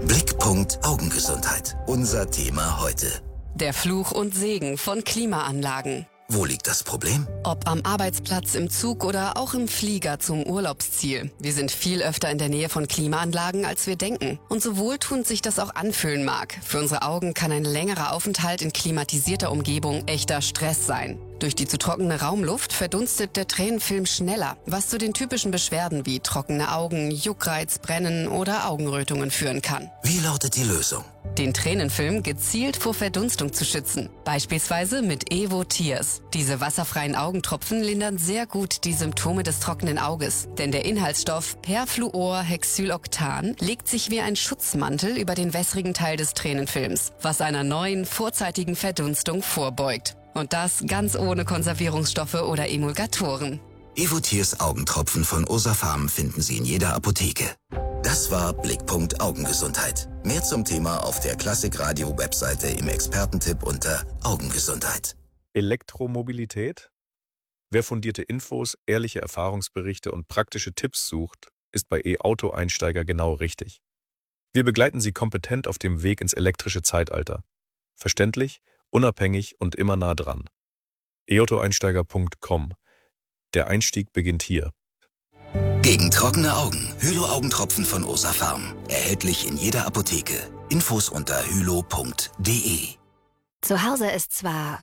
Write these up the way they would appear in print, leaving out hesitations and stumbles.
Blickpunkt Augengesundheit. Unser Thema heute. Der Fluch und Segen von Klimaanlagen. Wo liegt das Problem? Ob am Arbeitsplatz, im Zug oder auch im Flieger zum Urlaubsziel. Wir sind viel öfter in der Nähe von Klimaanlagen, als wir denken. Und so wohltuend sich das auch anfühlen mag, für unsere Augen kann ein längerer Aufenthalt in klimatisierter Umgebung echter Stress sein. Durch die zu trockene Raumluft verdunstet der Tränenfilm schneller, was zu den typischen Beschwerden wie trockene Augen, Juckreiz, Brennen oder Augenrötungen führen kann. Wie lautet die Lösung? Den Tränenfilm gezielt vor Verdunstung zu schützen. Beispielsweise mit Evo Tears. Diese wasserfreien Augentropfen lindern sehr gut die Symptome des trockenen Auges. Denn der Inhaltsstoff Perfluorhexyloctan legt sich wie ein Schutzmantel über den wässrigen Teil des Tränenfilms, was einer neuen, vorzeitigen Verdunstung vorbeugt. Und das ganz ohne Konservierungsstoffe oder Emulgatoren. Evo Tears Augentropfen von Osafarm finden Sie in jeder Apotheke. Das war Blickpunkt Augengesundheit. Mehr zum Thema auf der Klassikradio-Webseite im Expertentipp unter Augengesundheit. Elektromobilität? Wer fundierte Infos, ehrliche Erfahrungsberichte und praktische Tipps sucht, ist bei E-Auto-Einsteiger genau richtig. Wir begleiten Sie kompetent auf dem Weg ins elektrische Zeitalter. Verständlich, unabhängig und immer nah dran. eautoeinsteiger.com. Der Einstieg beginnt hier. Gegen trockene Augen. Hylo-Augentropfen von Osafarm. Erhältlich in jeder Apotheke. Infos unter hylo.de. Zu Hause ist zwar...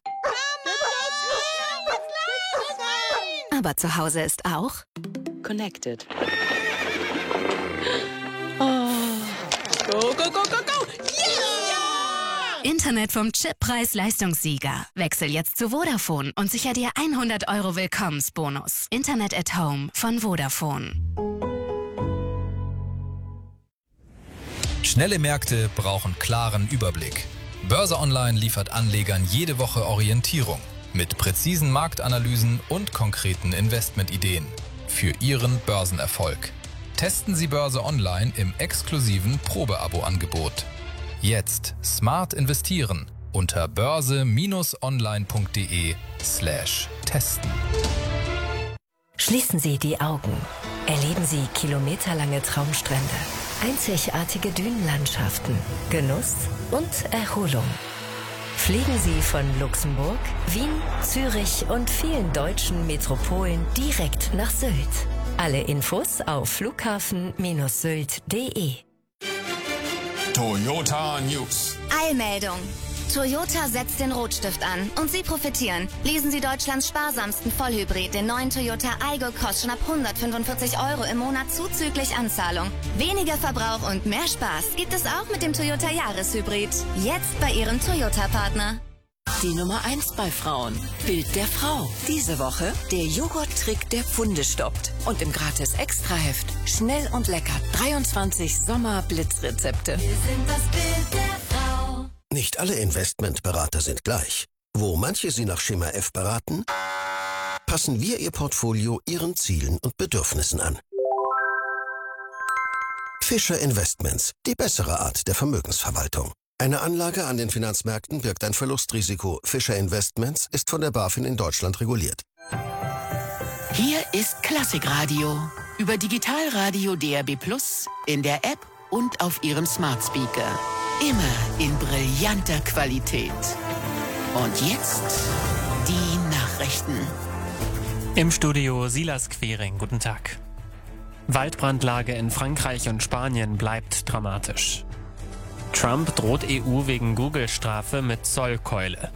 Aber zu Hause ist auch... Connected. Oh. Go, go, go, go, go! Internet vom Chip Preis-Leistungssieger. Wechsel jetzt zu Vodafone und sicher dir 100 € Willkommensbonus. Internet at Home von Vodafone. Schnelle Märkte brauchen klaren Überblick. Börse Online liefert Anlegern jede Woche Orientierung mit präzisen Marktanalysen und konkreten Investmentideen für Ihren Börsenerfolg. Testen Sie Börse Online im exklusiven Probeabo-Angebot. Jetzt smart investieren unter börse-online.de/testen. Schließen Sie die Augen. Erleben Sie kilometerlange Traumstrände, einzigartige Dünenlandschaften, Genuss und Erholung. Fliegen Sie von Luxemburg, Wien, Zürich und vielen deutschen Metropolen direkt nach Sylt. Alle Infos auf flughafen-sylt.de. Toyota News. Eilmeldung. Toyota setzt den Rotstift an und Sie profitieren. Lesen Sie Deutschlands sparsamsten Vollhybrid, den neuen Toyota Aygo, kostet schon ab 145 € im Monat zuzüglich Anzahlung. Weniger Verbrauch und mehr Spaß gibt es auch mit dem Toyota Jahreshybrid. Jetzt bei Ihrem Toyota-Partner. Die Nummer 1 bei Frauen. Bild der Frau. Diese Woche der Joghurt-Trick, der Pfunde stoppt. Und im Gratis-Extra-Heft schnell und lecker 23 Sommer-Blitzrezepte. Wir sind das Bild der Frau. Nicht alle Investmentberater sind gleich. Wo manche Sie nach Schema F beraten, passen wir Ihr Portfolio Ihren Zielen und Bedürfnissen an. Fischer Investments, die bessere Art der Vermögensverwaltung. Eine Anlage an den Finanzmärkten birgt ein Verlustrisiko. Fischer Investments ist von der BaFin in Deutschland reguliert. Hier ist Klassikradio. Über Digitalradio DAB+, in der App und auf Ihrem Smart Speaker. Immer in brillanter Qualität. Und jetzt die Nachrichten. Im Studio Silas Quering, guten Tag. Waldbrandlage in Frankreich und Spanien bleibt dramatisch. Trump droht EU wegen Google-Strafe mit Zollkeule.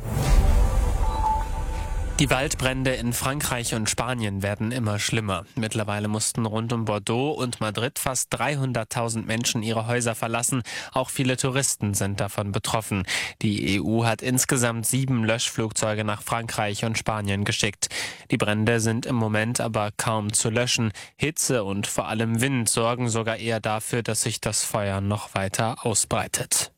Die Waldbrände in Frankreich und Spanien werden immer schlimmer. Mittlerweile mussten rund um Bordeaux und Madrid fast 300.000 Menschen ihre Häuser verlassen. Auch viele Touristen sind davon betroffen. Die EU hat insgesamt 7 Löschflugzeuge nach Frankreich und Spanien geschickt. Die Brände sind im Moment aber kaum zu löschen. Hitze und vor allem Wind sorgen sogar eher dafür, dass sich das Feuer noch weiter ausbreitet.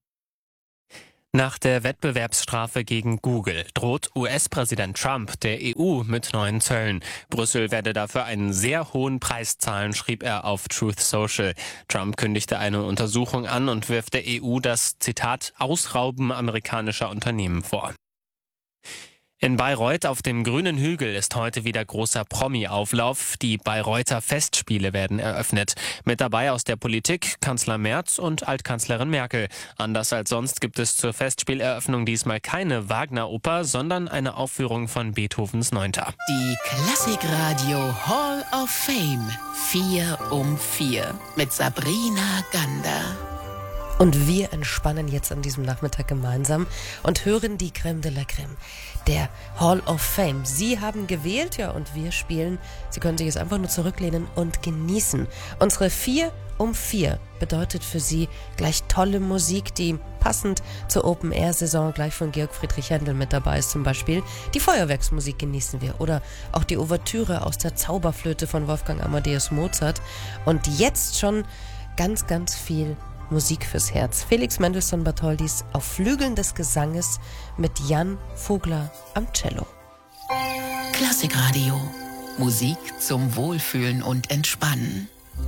Nach der Wettbewerbsstrafe gegen Google droht US-Präsident Trump der EU mit neuen Zöllen. Brüssel werde dafür einen sehr hohen Preis zahlen, schrieb er auf Truth Social. Trump kündigte eine Untersuchung an und wirft der EU das, Zitat, Ausrauben amerikanischer Unternehmen vor. In Bayreuth auf dem grünen Hügel ist heute wieder großer Promi-Auflauf. Die Bayreuther Festspiele werden eröffnet. Mit dabei aus der Politik Kanzler Merz und Altkanzlerin Merkel. Anders als sonst gibt es zur Festspieleröffnung diesmal keine Wagner-Oper, sondern eine Aufführung von Beethovens 9. Die Klassikradio Hall of Fame 4 um 4 mit Sabrina Gander. Und wir entspannen jetzt an diesem Nachmittag gemeinsam und hören die Crème de la Crème, der Hall of Fame. Sie haben gewählt, ja, und wir spielen. Sie können sich jetzt einfach nur zurücklehnen und genießen. Unsere 4 um 4 bedeutet für Sie gleich tolle Musik, die passend zur Open-Air-Saison gleich von Georg Friedrich Händel mit dabei ist zum Beispiel. Die Feuerwerksmusik genießen wir oder auch die Ouvertüre aus der Zauberflöte von Wolfgang Amadeus Mozart. Und jetzt schon ganz, ganz viel Musik fürs Herz. Felix Mendelssohn Bartholdys auf Flügeln des Gesanges mit Jan Vogler am Cello. Klassikradio. Musik zum Wohlfühlen und Entspannen.